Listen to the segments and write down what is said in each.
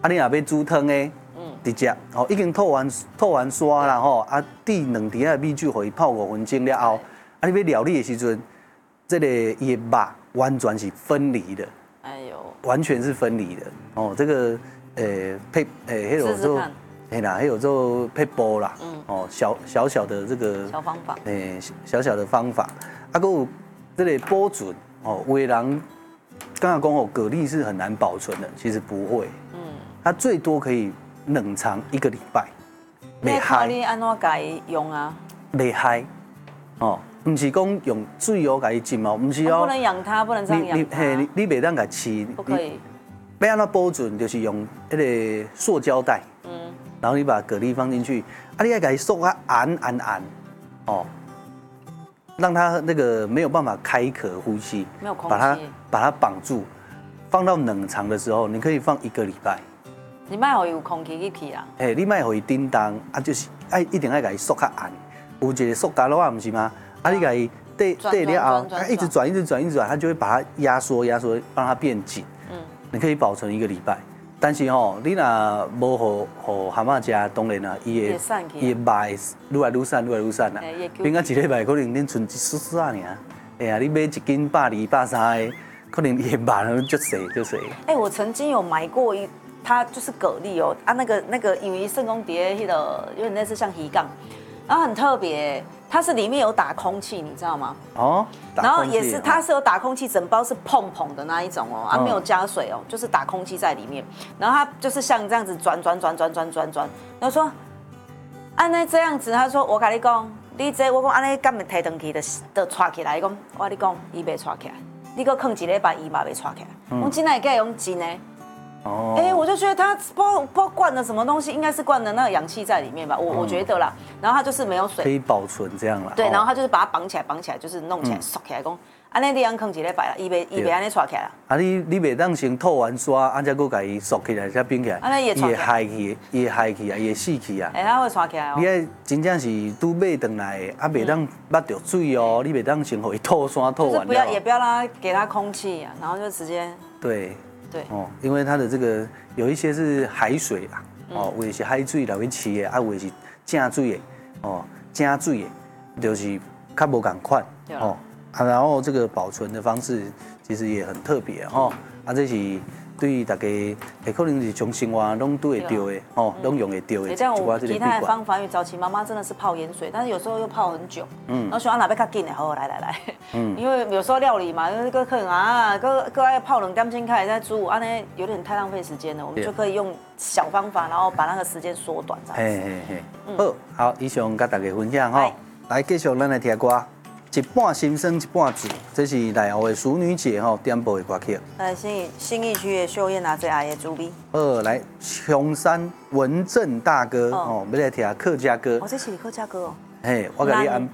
你若要煮汤的，直接已经吐完沙啦吼，滴2滴米酒，互伊泡5分钟了后，你要料理的时阵，这个伊的肉完全是分离的，哎呦，完全是分离的哦。这个迄种做，啦，迄种做配煲啦，小小的这个小方法， 小小的方法，还有这个保存哦，有的人刚刚讲哦，蛤蜊是很难保存的，其实不会，它最多可以冷藏1个礼拜， 袂害。你安怎改用啊？ 袂害，哦，不是讲用水哦，给伊浸哦，不是哦。 不能养它，不能这样养它。 你袂当给饲， 不可以。 要安怎保存，就是用那个塑胶袋，然后你把蛤蜊放进去，你要给它缩它按，哦，让它那个没有办法开壳呼吸， 没有空气， 把它绑住，放到冷藏的时候，你可以放1个礼拜。 你卖有空气入去啊？ 你卖互伊叮当就是一定要给伊缩较按，有一个塑胶螺啊，不是吗？你给伊对了后，一直转，它就会把它压缩，让它变紧。你可以保存1个礼拜，但是你若无互蛤蟆食，当然啦，伊的肉愈来愈散啦。变到1礼拜可能恁剩一丝丝啊尔。哎呀，你买1斤120、130的，可能伊的肉就细。 我曾经有买过它就是蛤蜊哦，那个因为圣公蝶那个有点类似像鱼缸，然后很特别，它是里面有打空气，你知道吗？哦，然后也是它是有打空气，整包是碰的那一种哦，没有加水哦，就是打空气在里面，然后它就是像这样子转，然后说，按那这样子，他说我跟你讲，你这我讲安尼敢会提登去的抓起来，讲我跟你讲伊袂抓起来，你搁放1礼拜伊嘛袂抓起来，我真的给用真的。我就觉得它不知道灌了什么东西，应该是灌了那个氧气在里面吧，我觉得啦。然后它就是没有水， 可以保存这样啦。 对，然后它就是把它绑起来，就是弄起来，缩起来，讲，安尼你养放1礼拜啦，伊袂安尼抓起来啦。 你袂当先吐完沙，再搁甲伊缩起来，再冰起来， 安尼伊会害去，伊会死去啊。 它会抓起来哦。 你爱真正是拄买回来的，袂当捌着水哦，你袂当先互伊吐沙吐完了。 也不要让它给它空气啊，然后就直接。 对哦，因为它的这个有一些是海水啦，有的是海水来去饲的，有的是正水的，正水的，就是较无共款哦。然后这个保存的方式其实也很特别哦，这是对于大家可能是从生活拢都会丢的拢用会丢的。 这样我其他的方法，因为早期妈妈真的是泡盐水，但是有时候又泡很久，然后想哪边较紧的，好来，因为有时候料理嘛，那个客人各爱泡2点钟开始在煮，安尼有点太浪费时间了，我们就可以用小方法，然后把那个时间缩短这样子。好，以上跟大家分享哈，来继续咱来听歌。一半心声一半醉，这是来后的淑女节点播的歌曲。 来信义区的秀燕拿这阿爷主笔。 来琼山文正大哥要来听客家歌。 这是客家歌哦。 我给你按。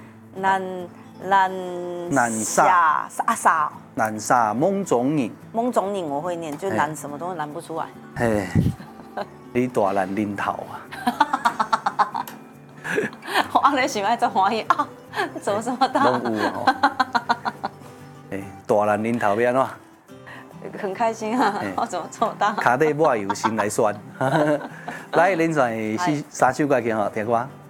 南沙梦中人。 梦中人我会念，就南什么东西南不出来。 你大难临头啊！ 我阿雷喜欢做欢喜啊！怎么这么大？ 拢有哦。大难临头要安怎？很开心啊！我怎么这么大？ 脚底抹油心来酸。来，连续3首歌曲听歌。